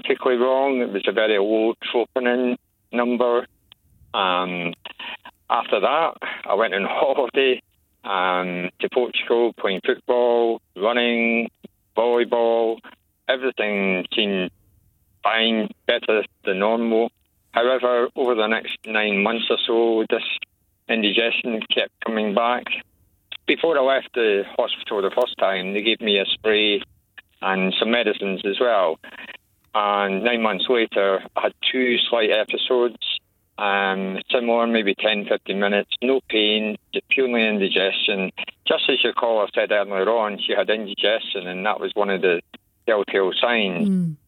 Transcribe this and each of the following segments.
genetically wrong. It was a very low troponin number. After that, I went on holiday to Portugal, playing football, running, volleyball. Everything seemed fine, better than normal. However, over the next 9 months or so, this indigestion kept coming back. Before I left the hospital the first time, they gave me a spray and some medicines as well. And 9 months later, I had 2 slight episodes, similar, maybe 10, 15 minutes, no pain, just purely indigestion. Just as your caller said earlier on, she had indigestion, and that was one of the telltale signs.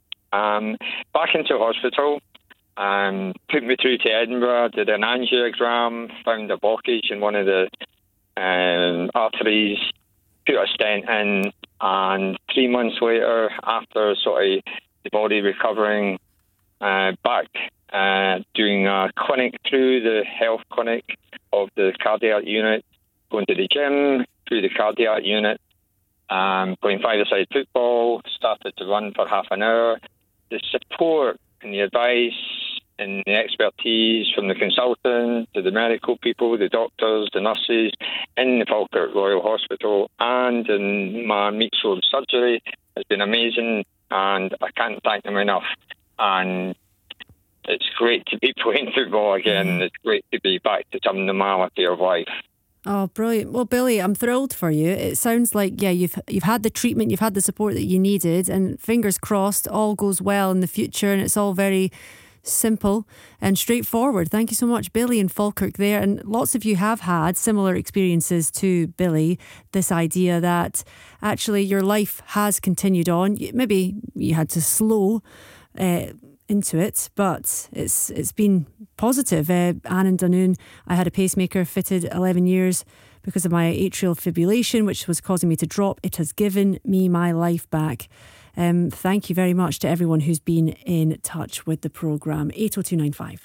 Back into hospital, put me through to Edinburgh, did an angiogram, found a blockage in one of the arteries, put a stent in, and 3 months later, after sort of the body recovering, back doing a clinic through the health clinic of the cardiac unit, going to the gym through the cardiac unit, playing five-a-side football, started to run for half an hour. The support and the advice and the expertise from the consultant to the medical people, the doctors, the nurses in the Falkirk Royal Hospital and in my meat sword surgery has been amazing, and I can't thank them enough. And it's great to be playing football again. It's great to be back to some normality of life. Oh, brilliant. Well, Billy, I'm thrilled for you. It sounds like, you've had the treatment, you've had the support that you needed, and fingers crossed all goes well in the future, and it's all very simple and straightforward. Thank you so much, Billy in Falkirk there. And lots of you have had similar experiences to Billy, this idea that actually your life has continued on. Maybe you had to slow into it, but it's been positive. Anne in Dunoon, I had a pacemaker fitted 11 years because of my atrial fibrillation, which was causing me to drop. It has given me my life back. Thank you very much to everyone who's been in touch with the programme. 80295.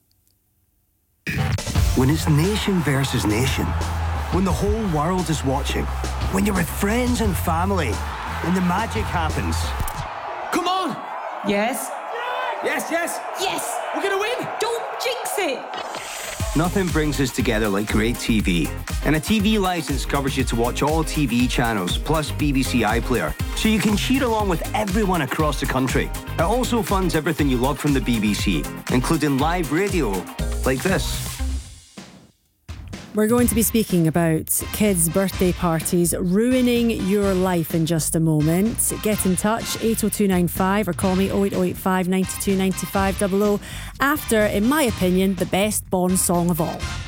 When it's nation versus nation, when the whole world is watching, when you're with friends and family, when the magic happens. Come on! Yes? Yes, yes! Yes! We're gonna win! Don't jinx it! Nothing brings us together like great TV. And a TV licence covers you to watch all TV channels, plus BBC iPlayer, so you can cheer along with everyone across the country. It also funds everything you love from the BBC, including live radio, like this. We're going to be speaking about kids' birthday parties ruining your life in just a moment. Get in touch, 80295, or call me 08085 92 95 00 after, in my opinion, the best Bond song of all.